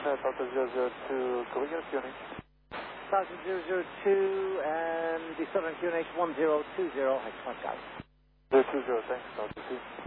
Delta 002, going in QNH. Falcon 002 and the Southern QNH 1020, H5 guys. 020, thanks, Delta 2.